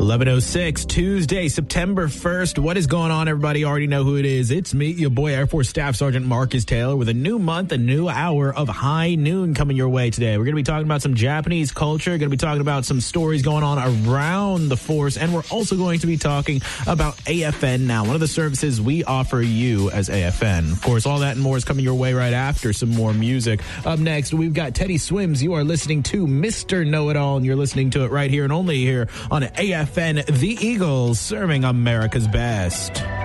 11:06, Tuesday, September 1st. What is going on, everybody? You already know who it is. It's me, your boy, Air Force Staff Sergeant Marcus Taylor, with a new month, a new hour of High Noon coming your way today. We're going to be talking about some Japanese culture, going to be talking about some stories going on around the force, and we're also going to be talking about AFN Now, one of the services we offer you as AFN. Of course, all that and more is coming your way right after some more music. Up next, we've got Teddy Swims. You are listening to Mr. Know-It-All, and you're listening to it right here and only here on AFN, the Eagles, serving America's best.